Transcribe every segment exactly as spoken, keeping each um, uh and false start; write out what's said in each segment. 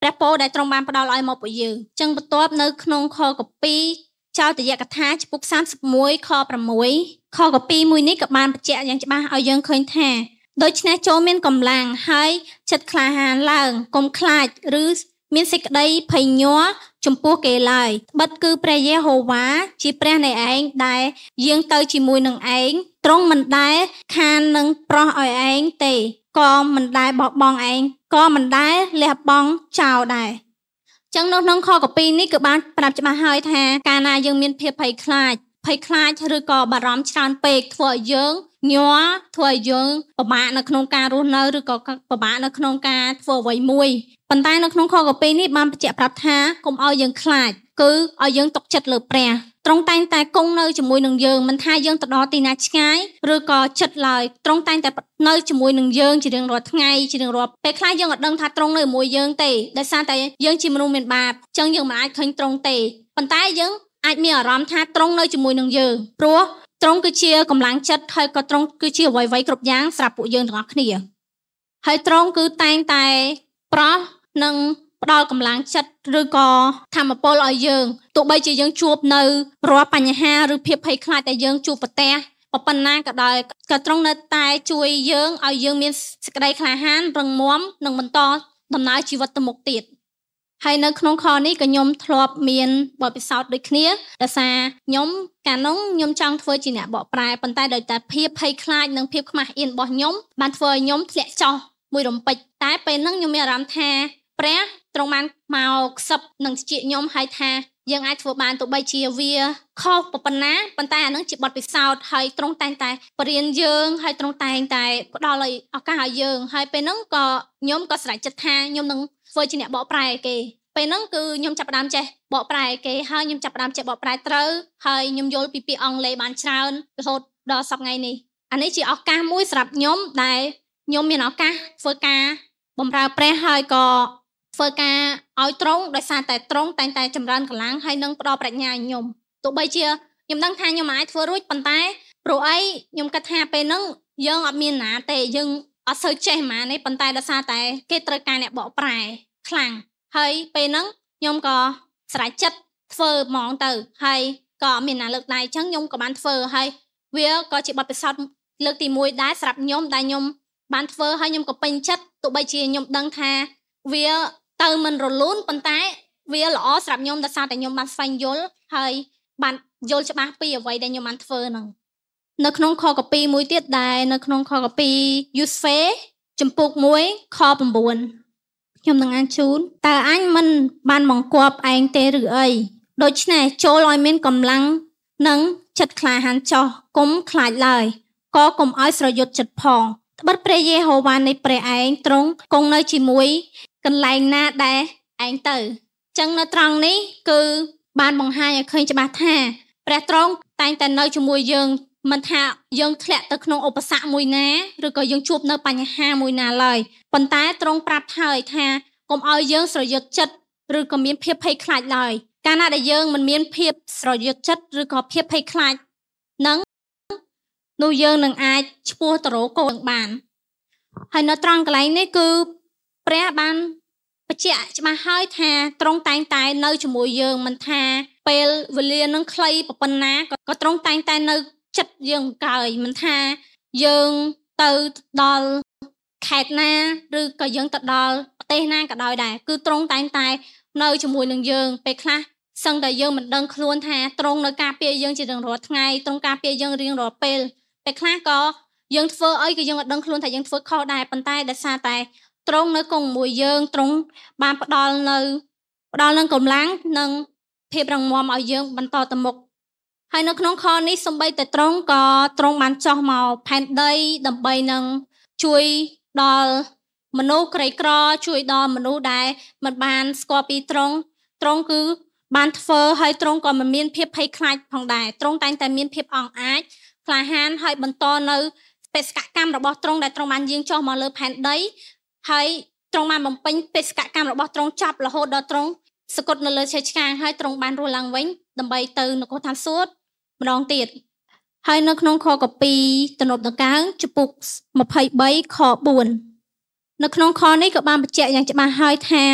ព្រះពរដែលទ្រង់បានផ្ដល់ឲ្យមកពួកយើងចឹងបន្ទាប់នៅក្នុងខកពីចោទយកថាចំពុកសាមសិបមួយខប្រាំមួយខកពីមួយនេះក៏បានបញ្ជាក់យ៉ាងច្បាស់ឲ្យយើងឃើញថាដូច្នេះចូលមានកម្លាំងហើយចិត្តក្លាហានឡើងកុំខ្លាចឬមានសេចក្តីភ័យញ័រចំពោះគេឡើយបិទគឺព្រះយេហូវ៉ាជាព្រះនៃឯងដែលយាងទៅជាមួយនឹងឯងទ្រង់មិនដែលខាននឹងប្រោះឲ្យឯងទេក៏មិនដែលបោះបង់ឯងក៏មិនដែលលះបង់ចោលដែរចឹងនៅក្នុងខកពីនេះគឺបានប្រាប់ច្បាស់ហើយថាកាលណាយើងមានភាពភ័យខ្លាចភ័យខ្លាចឬក៏បារម្ភច្រើនពេកធ្វើឲ្យយើងញ័រធ្វើឲ្យយើងពិបាកនៅក្នុងការរស់នៅឬក៏ពិបាកនៅក្នុងការធ្វើអ្វីមួយប៉ុន្តែនៅក្នុងខកពីនេះបានបញ្ជាក់ប្រាប់ថាកុំឲ្យយើងខ្លាចគឺឲ្យយើងទុកចិត្តលើព្រះទ្រង់តែងតែគង់នៅជាមួយនឹងយើងមិនថាយើងទៅដល់ទីណាឆ្ងាយឬក៏ចិត្តឡើយទ្រង់តែងតែនៅជាមួយនឹងយើងជារៀងរាល់ថ្ងៃជារៀងរាល់ពេលខ្លះយើងអត់ដឹងថាទ្រង់នៅជាមួយយើងទេដោយសារតែយើងជាមនុស្សមានបាបអញ្ចឹងយើងមិនអាចឃើញទ្រង់ទេប៉ុន្តែយើងអាចមានអារម្មណ៍ថាទ្រង់នៅជាមួយនឹងយើងព្រោះទ្រង់គឺជាកម្លាំងចិត្តហើយក៏ទ្រង់គឺជាអ្វីៗគ្រប់យ៉ាងសម្រាប់ពួកយើងទាំងអស់គ្នាហើយទ្រង់គឺតែងតែប្រោះនិងផ្ដល់កម្លាំងចិត្តឬក៏ធម៌ពលឲ្យយើងទោះបីជាយើងជួបនៅរាល់បញ្ហាឬភាពភ័យខ្លាចដែលយើងជួបប្រទះប៉ុណ្ណាក៏ដោយក៏ទ្រង់នៅតែជួយយើងឲ្យយើងមានសេចក្តីក្លាហានរឹងមាំនិងបន្តដំណើរជីវិតទៅមុខទៀតហើយនៅក្នុងខនេះក៏ខ្ញុំធ្លាប់មានបទពិសោធន៍ដូចគ្នាដោយសារខ្ញុំកាលនោះខ្ញុំចង់ធ្វើជាអ្នកបកប្រែប៉ុន្តែដោយតែភាពភ័យខ្លាចនិងភាពខ្មាស់អៀនរបស់ខ្ញុំបានធ្វើឲ្យខ្ញុំធ្លាក់ចុះមួយរំពេចតែពេលហ្នឹងខ្ញុំមានអារម្មណ៍ថាព្រះទ្រង់បានមកខ្សឹបនឹងជាខ្ញុំហើយថាយើងអាចធ្វើបានទោះបីជាវាខុសប៉ុណ្ណាប៉ុន្តែអានឹងជាបទពិសោធន៍ហើយទ្រង់តែងតែបរៀនយើងហើយទ្រង់តែងតែផ្ដល់ឲ្យឱកាសឲ្យយើងហើយពេលហ្នឹងក៏ខ្ញុំក៏ស្រេចចិត្តថាខ្ញុំនឹងធ្វើជាអ្នកបកប្រែគេពេលហ្នឹងគឺខ្ញុំចាប់ផ្ដើមចេះបកប្រែគេហើយខ្ញុំចាប់ផ្ដើមចេះបកប្រែត្រូវហើយខ្ញុំយល់ពីពាក្យអង់គ្លេសបានច្រើនរហូតដល់សប្តាហ៍ថ្ងៃនេះអានេះជាឱកាសមួយសម្រាប់ខ្ញុំដែលខ្ញុំមានឱកាសធ្វើការបម្រើព្រះហើយក៏ធ្វើការឲ្យត្រង់ដោយសារតែត្រង់តែងតែចម្រើនកម្លាំងហើយនឹងផ្ដល់ប្រាជ្ញាឲ្យខ្ញុំទោះបីជាខ្ញុំដឹងថាខ្ញុំអាចធ្វើរួចប៉ុន្តែព្រោះអីខ្ញុំគិតថាពេលហ្នឹងយើងអត់មានណាទេយើងអត់សូវចេះហ្មងទេប៉ុន្តែដោយសារតែគេត្រូវការអ្នកបកប្រែខ្លាំងហើយពេលហ្នឹងខ្ញុំក៏ស្រេចចិត្តធ្វើហ្មងទៅហើយក៏អត់មានណាលើកដៃអញ្ចឹងខ្ញុំក៏បានធ្វើហើយវាក៏ជាបទពិសោធន៍លើកទីមួយដែរសម្រាប់ខ្ញុំដែលខ្ញុំបានធ្វើហើយខ្ញុំក៏ពេញចិត្តទោះបីជាខ្ញុំដឹងថាវាទៅមិនរលូនប៉ុន្តែវាល្អសម្រាប់ខ្ញុំដោយសារតែខ្ញុំបានស្វែងយល់ហើយបានយល់ច្បាស់ពីអ្វីដែលខ្ញុំបានធ្វើហ្នឹងនៅក្នុងខកពីមួយទៀតដែរនៅក្នុងខកពីយូស្វេចំពុកមួយខ៩ខ្ញុំនឹងអានជូនតើអញមិនបានបង្គាប់ឯងទេឬអីដូច្នេះចូលឲ្យមានកម្លាំងនិងចិត្តក្លាហានចោះកុំខ្លាចឡើយក៏កុំឲ្យស្រយុតចិត្តផងត្បិតព្រះយេហូវ៉ានៃព្រះឯងទ្រង់គង់នៅជាមួយកន្លែងណាដែលឯងទៅចឹងនៅត្រង់នេះគឺបានបង្ហាញឲ្យឃើញច្បាស់ថាព្រះទ្រង់តែងតែនៅជាមួយយើងមិនថាយើងធ្លាក់ទៅក្នុងឧបសគ្គមួយណាឬក៏យើងជួបនៅបញ្ហាមួយណាឡើយប៉ុន្តែទ្រង់ប្រាប់ហើយថាកុំឲ្យយើងស្រយុតចិត្តឬក៏មានភាពភ័យខ្លាចឡើយកាលណាដែលយើងមិនមានភាពស្រយុតចិត្តឬក៏ភាពភ័យខ្លាចនឹងនោះយើងនឹងអាចឈ្មោះទៅរកកូនបានហើយនៅត្រង់កន្លែងនេះគឺព្រះបានបញ្ជាក់ច្បាស់ហើយថាទ្រង់តែងតែនៅជាមួយយើងមិនថាពេលវេលានឹងខ្លីប៉ុណ្ណាក៏ទ្រង់តែងតែនៅចិត្តយើងកើយមិនថាយើងទៅដល់ខេត្តណាឬក៏យើងទៅដល់ប្រទេសណាក៏ដោយដែរគឺទ្រង់តែងតែនៅជាមួយនឹងយើងពេលខ្លះសឹងតែយើងមិនដឹងខ្លួនថាទ្រង់នៅការពារយើងជារៀងរាល់ថ្ងៃទ្រង់ការពារយើងរៀងរាល់ពេលពេលខ្លះក៏យើងធ្វើអីក៏យើងអត់ដឹងខ្លួនថាយើងធ្វើខុសដែរប៉ុន្តែដោយសារតែទ្រង់នៅគង់ជាមួយយើងទ្រង់បានផ្ដល់នៅផ្ដល់នឹងកម្លាំងនិងភាពរឹងមាំឲ្យយើងបន្តទៅមុខហើយនៅក្នុងខនេះសូម្បីតែទ្រង់ក៏ទ្រង់បានចោះមកផែនដីដើម្បីនឹងជួយដល់មនុស្សក្រីក្រជួយដល់មនុស្សដែលមិនបានស្គាល់ពីទ្រង់ទ្រង់គឺបានធ្វើហើយទ្រង់ក៏មិនមានភាពភ័យខ្លាចផងដែរទ្រង់តែងតែមានភាពអង់អាចក្លាហានហើយបន្តនៅបេសកកម្មរបស់ទ្រង់ដែលទ្រង់បានយាងចុះមកលើផែនដីហើយទ្រង់បានបំពេញបេសកកម្មរបស់ទ្រង់ចប់រហូតដល់ទ្រង់សគត់នៅលើឈើឆ្កាងហើយទ្រង់បានរស់ឡើងវិញដើម្បីទៅនគរឋានសួគ៌ម្ដងទៀតហើយនៅក្នុងខកពីទំនុកដង្កើងចំពុកម្ភៃបីខបួននៅក្នុងខនេះក៏បានបញ្ជាក់យ៉ាងច្បាស់ហើយថា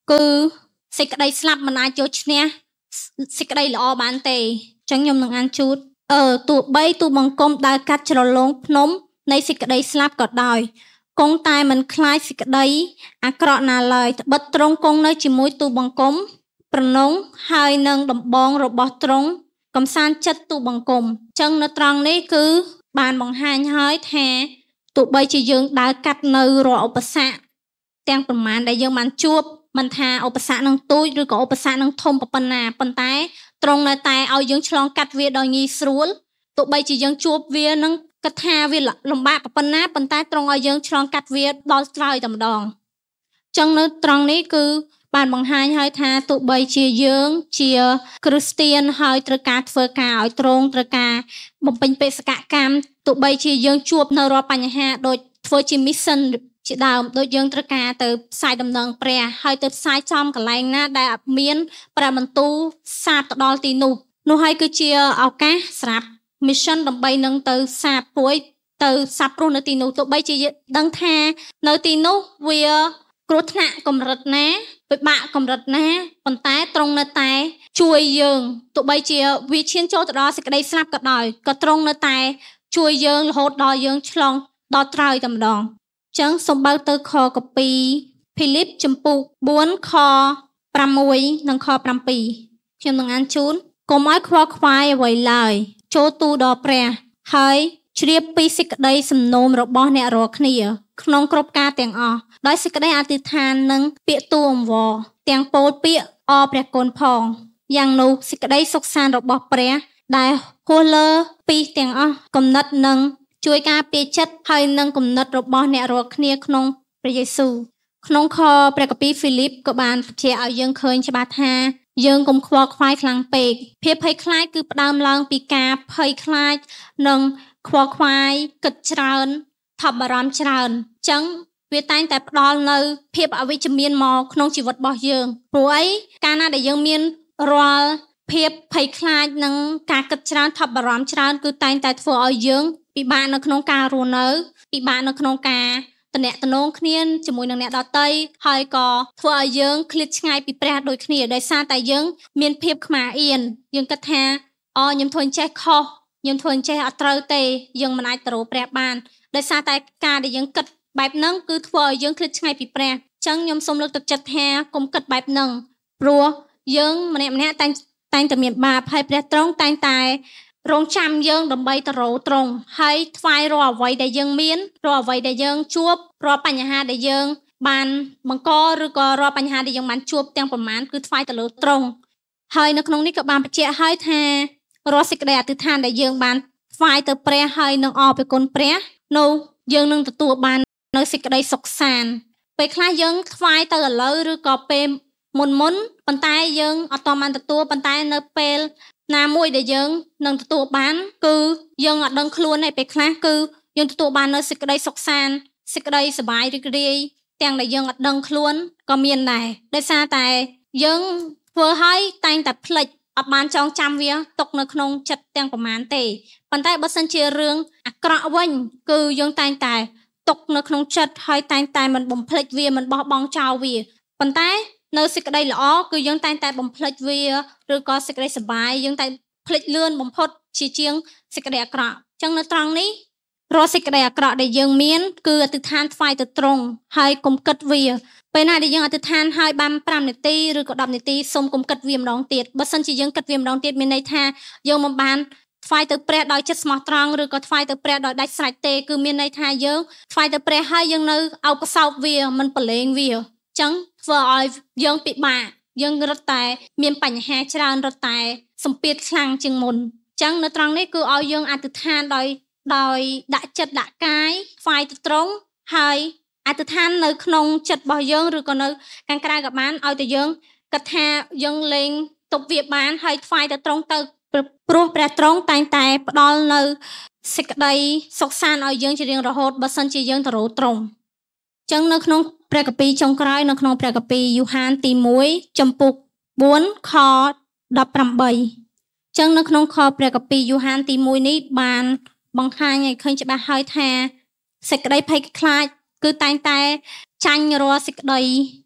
គឺសេចក្តីស្លាប់មិនអាចយកឈ្នះសេចក្តីល្អបានទេអញ្ចឹងខ្ញុំនឹងអានជូតអឺទោះបីទូបង្គំដើរកាត់ជ្រលងភ្នំនៃសេចក្តីស្លាប់ក៏ដោយគង់តែមិនខ្លាចសេចក្តីអាក្រក់ណាឡើយត្បិតទ្រង់គង់នៅជាមួយទូបង្គំប្រណងហើយនឹងដំបងរបស់ទ្រង់កំសាន្តចិត្តទូបង្គំអញ្ចឹងនៅត្រង់នេះគឺបានបង្ហាញហើយថាទោះបីជាយើងដើរកាត់នៅរាល់ឧបសគ្គទាំងប្រមាណដែលយើងបានជួបមិនថាឧបសគ្គនឹងទូចឬក៏ឧបសគ្គនឹងធំប៉ុណ្ណាប៉ុន្តែទ្រង់នៅតែឲ្យយើងឆ្លងកាត់វាដោយងាយស្រួលទោះបីជាយើងជួបវានឹងគិតថាវាលំបាកប៉ុណ្ណាប៉ុន្តែទ្រង់ឲ្យយើងឆ្លងកាត់វាដល់ត្រើយតែម្ដងអញ្ចឹងនៅត្រង់នេះគឺបានបង្ហាញហើយថាទោះបីជាយើងជាគ្រីស្ទៀនហើយត្រូវការធ្វើការឲ្យត្រង់ត្រូវការបំពេញបេសកកម្មទោះបីជាយើងជួបនៅរាល់បញ្ហាដូចធ្វើជា mission ជាដើមដូចយើងត្រូវការទៅផ្សាយដំណឹងព្រះហើយទៅផ្សាយចំកន្លែងណាដែលអត់មានព្រះបន្ទូលសាបទៅដល់ទីនោះនោះហើយគឺជាឱកាសសម្រាប់ mission ដើម្បីនឹងទៅសាបពួយទៅសាបព្រោះនៅទីនោះទោះបីជាដឹងថានៅទីនោះវាគ្រោះថ្នាក់កម្រិតណាពិបាកកម្រិតណាប៉ុន្តែទ្រង់នៅតែជួយយើងទោះបីជាវាឈានចូលទៅដល់សេចក្តីស្លាប់ក៏ដោយក៏ទ្រង់នៅតែជួយយើងរហូតដល់យើងឆ្លងដល់ត្រើយតែម្ដងអញ្ចឹងសូមបើកទៅខកពីភីលីបចំពុកបួនខប្រាំមួយនិងខប្រាំពីរខ្ញុំនឹងអានជូនកុំឲ្យខ្វល់ខ្វាយអ្វីឡើយចូលទូលដល់ព្រះហើយជ្រាបពីសេចក្តីសំណូមរបស់អ្នករាល់គ្នាក្នុងគ្រប់ការទាំងអស់ដោយសេចក្តីអធិដ្ឋាននិងពាក្យទូលអង្វរទាំងពោលពាក្យអរព្រះគុណផងយ៉ាងនោះសេចក្តីសុខសាន្តរបស់ព្រះដែលហួសលើពីទាំងអស់គំនិតនិងជួយការពារចិត្តហើយនឹងគំនិតរបស់អ្នករាល់គ្នាក្នុងព្រះយេស៊ូវក្នុងខព្រះគម្ពីរហ្វីលីបក៏បានបញ្ជាក់ឲ្យយើងឃើញច្បាស់ថាយើងកុំខ្វល់ខ្វាយខ្លាំងពេកភាពភ័យខ្លាចគឺផ្ដើមឡើងពីការភ័យខ្លាចនិងខ្វល់ខ្វាយគិតច្រើនថប់បារម្ភច្រើនអញ្ចឹងវាតែងតែផ្ដល់នៅភាពអវិជ្ជមានមកក្នុងជីវិតរបស់យើងព្រោះអីកាលណាដែលយើងមានរាល់ភាពភ័យខ្លាចនិងការគិតច្រើនថប់បារម្ភច្រើនគឺតែងតែធ្វើឲ្យយើងពិបាកនៅក្នុងការរស់នៅពិបាកនៅក្នុងការតំណែងតំណងគ្នាជាមួយនឹងអ្នកដទៃហើយក៏ធ្វើឲ្យយើងឃ្លាតឆ្ងាយពីព្រះដូចគ្នាដោយសារតែយើងមានភាពខ្មាស់អៀនយើងគិតថាអូខ្ញុំធ្វើអញ្ចេះខុសខ្ញុំធ្វើអញ្ចេះអត់ត្រូវទេយើងមិនអាចទៅរកព្រះបានដោយសារតែការដែលយើងគិតបែបហ្នឹងគឺធ្វើឲ្យយើងឃ្លាតឆ្ងាយពីព្រះអញ្ចឹងខ្ញុំសូមលើកទឹកចិត្តថាកុំគិតបែបហ្នឹងព្រោះយើងម្នាក់ម្នាក់តែងតែងតែមានបាបហើយព្រះទ្រង់តែងតែរងចាំយើងដើម្បីទៅរកទ្រង់ហើយថ្វាយរាល់អ្វីដែលយើងមានរាល់អ្វីដែលយើងជួបរាល់បញ្ហាដែលយើងបានបង្កឬក៏រាល់បញ្ហាដែលយើងបានជួបទាំងប្រមាណគឺថ្វាយទៅលើទ្រង់ហើយនៅក្នុងនេះក៏បានបញ្ជាក់ឲ្យថារាល់សេចក្តីអធិដ្ឋានដែលយើងបានថ្វាយទៅព្រះហើយនឹងអរព្រះគុណព្រះនោះយើងនឹងទទួលបាននៅសេចក្តីសុខសាន្តពេលខ្លះយើងថ្វាយទៅឥឡូវឬក៏ពេលមុនមុនប៉ុន្តែយើងអត់តបានទទួលប៉ុន្តែនៅពេលណាមួយដែលយើងនឹងទទួលបានគឺយើងអត់ដឹងខ្លួនទេពេលខ្លះគឺយើងទទួលបាននៅសេចក្តីសុខសាន្តសេចក្តីសប្បាយរីករាយទាំងដែលយើងអត់ដឹងខ្លួនក៏មានដែរដោយសារតែយើងធ្វើឲ្យតែងតែភ្លេចអត់បានចងចាំវាទុកនៅក្នុងចិត្តទាំងប្រមាណទេប៉ុន្តែបើសិនជារឿងអាក្រក់វិញគឺយើងតែងតែទុកនៅក្នុងចិត្តហើយតែងតែមិនបំភ្លេចវាមិនបោះបង់ចោលវាប៉ុន្តែនៅសេចក្តីល្អគឺយើងតែងតែបំភ្លេចវាឬក៏សេចក្តីសប្បាយយើងតែភ្លេចលឿនបំផុតជាជាងសេចក្តីអាក្រក់អញ្ចឹងនៅត្រង់នេះរាល់សេចក្តីអាក្រក់ដែលយើងមានគឺអធិដ្ឋានថ្វាយទៅទ្រង់ហើយកុំគិតវាពេលណាដែលយើងអធិដ្ឋានហើយបានប្រាំនាទីឬក៏ដប់នាទីសូមកុំគិតវាម្ដងទៀតបើសិនជាយើងគិតវាម្ដងទៀតមានន័យថាយើងមិនបានថ្វាយទៅព្រះដោយចិត្តស្មោះត្រង់ឬក៏ថ្វាយទៅព្រះដោយដាច់ស្រេចទេគឺមានន័យថាយើងថ្វាយទៅព្រះហើយយើងនៅអោបកសោបវាមិនប្រឡែងវាអញ្ចឹងធ្វើឲ្យយើងពិបាកយើងរត់តែមានបញ្ហាច្រើនរត់តែសម្ពាធខ្លាំងជាងមុនអញ្ចឹងនៅត្រង់នេះគឺឲ្យយើងអធិដ្ឋានដោយដោយដាក់ចិត្តដាក់កាយថ្វាយទៅទ្រង់ហើយអធិដ្ឋាននៅក្នុងចិត្តរបស់យើងឬក៏នៅខាងក្រៅក៏បានឲ្យតែយើងគិតថាយើងលេងទប់វាបានហើយថ្វាយទៅទ្រង់ទៅព្រោះព្រះទ្រង់តែងតែផ្ដល់នៅសេចក្តីសុខសាន្តឲ្យយើងជារៀងរហូតបើសិនជាយើងទៅរកទ្រង់អញ្ចឹងនៅក្នុងព្រះគម្ពីរចុងក្រោយនៅក្នុងព្រះគម្ពីរយូហានទីមួយចំពុកបួនខដប់ប្រាំបីអញ្ចឹងនៅក្នុងខព្រះគម្ពីរយូហានទីមួយនេះបានបង្ហាញឲ្យឃើញច្បាស់ហើយថាសេចក្តីភ័យខ្លាចគឺតែងតែចាញ់រាល់សេចក្តី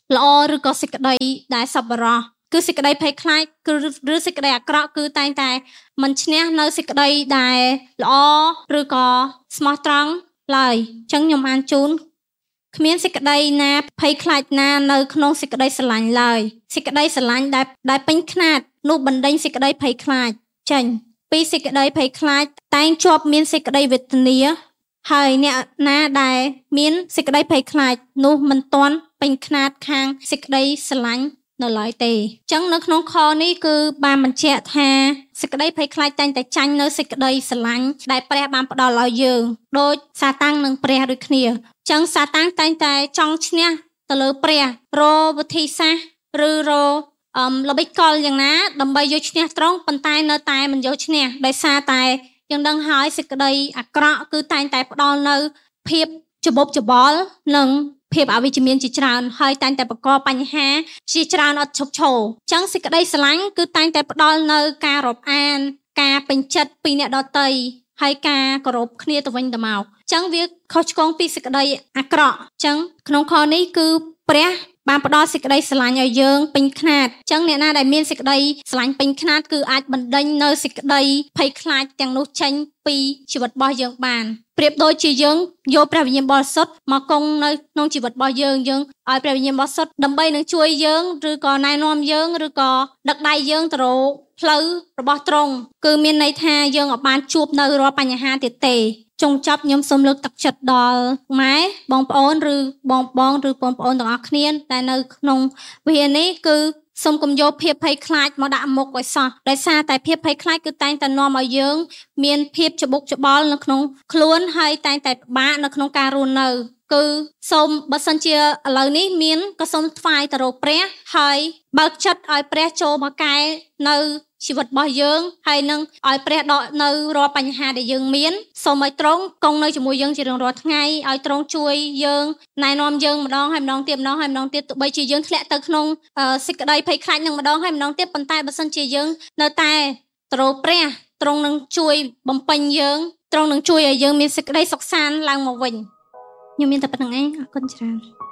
ល្អឬក៏សេចក្តីដែលសប្បុរសគឺសេចក្តីភ័យខ្លាចគឺឬសេចក្តីអាក្រក់គឺតែងតែមិនឈ្នះនៅសេចក្តីដែលល្អឬក៏ស្មោះត្រង់ឡើយអញ្ចឹងខ្ញុំអានជូនគ្មានសេចក្តីណាភ័យខ្លាចណានៅក្នុងសេចក្តីស្រឡាញ់ឡើយសេចក្តីស្រឡាញ់ដែលដែលពេញខ្នាតនោះបណ្ដេញសេចក្តីភ័យខ្លាចចេញពីសេចក្តីភ័យខ្លាចតែងជាប់មានសេចក្តីវេទនាហើយអ្នកណាដែលមានសេចក្តីភ័យខ្លាចនោះមិនទាន់ពេញខ្នាតខាងសេចក្តីស្រឡាញ់នៅឡើយទេអញ្ចឹងនៅក្នុងខនេះគឺបានបញ្ជាក់ថាសេចក្តីភ័យខ្លាចតែងតែចាញ់នៅសេចក្តីស្រឡាញ់ដែលព្រះបានផ្ដល់ឲ្យយើងដូចសាតាំងនិងព្រះដូចគ្នាអញ្ចឹងសាតាំងតែងតែចង់ឈ្នះទៅលើព្រះរវិធីសាស្ត្រឬរអមល្បិចកលយ៉ាងណាដើម្បីយកឈ្នះត្រង់ប៉ុន្តែនៅតែមិនយកឈ្នះដោយសារតែយើងដឹងហើយសេចក្តីអាក្រក់គឺតែងតែផ្ដល់នៅភាពច្បុកច្បល់និងភាពអវិជ្ជមានជាច្រើនហើយតែងតែបង្កបញ្ហាជាច្រើនអត់ឈប់ឈរអញ្ចឹងសេចក្តីស្រឡាញ់គឺតែងតែផ្ដល់នៅការរាប់អានការពេញចិត្តពីអ្នកដទៃហើយការគោរពគ្នាទៅវិញទៅមកអញ្ចឹងវាខុសឆ្គងពីសេចក្តីអាក្រក់អញ្ចឹងក្នុងខនេះគឺព្រះបានផ្ដល់សេចក្តីស្រឡាញ់ឲ្យយើងពេញខ្នាតអញ្ចឹងអ្នកណាដែលមានសេចក្តីស្រឡាញ់ពេញខ្នាតគឺអាចបណ្ដេញនៅសេចក្តីភ័យខ្លាចទាំងនោះចេញពីជីវិតរបស់យើងបានប្រៀបដូចជាយើងយកព្រះវិញ្ញាណបរិសុទ្ធមកគង់នៅក្នុងជីវិតរបស់យើងយើងឲ្យព្រះវិញ្ញាណបរិសុទ្ធដើម្បីនឹងជួយយើងឬក៏ណែនាំយើងឬក៏ដឹកដៃយើងទៅរកផ្លូវរបស់ទ្រង់គឺមានន័យថាយើងអាចបានជួបនៅរាល់បញ្ហាទៀតទេចុងចប់ខ្ញុំសូមលើកទឹកចិត្តដល់ម៉ែបងប្អូនឬបងបងឬបងប្អូនទាំងអស់គ្នាដែលនៅក្នុងវិហារនេះគឺសូមកុំយកភាពភ័យខ្លាចមកដាក់មុខឲ្យសោះដោយសារតែភាពភ័យខ្លាចគឺតែងតែនាំឲ្យយើងមានភាពច្បុកច្បល់នៅក្នុងខ្លួនហើយតែងតែពិបាកនៅក្នុងការរស់នៅគឺសូមបើសិនជាឥឡូវនេះមានក៏សូមថ្វាយទៅរកព្រះហើយបើកចិត្តឲ្យព្រះចូលមកកែនៅជីវិតរបស់យើងហើយនឹងឲ្យព្រះដកនៅរាល់បញ្ហាដែលយើងមានសូមឲ្យទ្រង់គង់នៅជាមួយយើងជារៀងរាល់ថ្ងៃឲ្យទ្រង់ជួយយើងណែនាំយើងម្ដងហើយម្ដងទៀតម្ដងហើយម្ដងទៀតទោះបីជាយើងធ្លាក់ទៅក្នុងសេចក្តីភ័យខ្លាចនឹងម្ដងហើយម្ដងទៀតប៉ុន្តែបើសិនជាយើងនៅតែទៅរកព្រះទ្រង់នឹងជួយបំពេញយើងទ្រង់នឹងជួយឲ្យយើងមានសេចក្តីសុខសាន្តឡើងមកវិញខ្ញុំមានតែប៉ុណ្្នឹងឯងអរគុណច្រើន